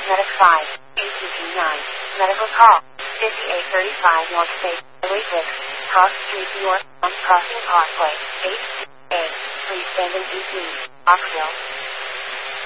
Medic 5, ATP 9, medical call, 5835 North State, Highway 6, Cross Street North, Crossing Parkway, 8A, please stand in ET, Oxville.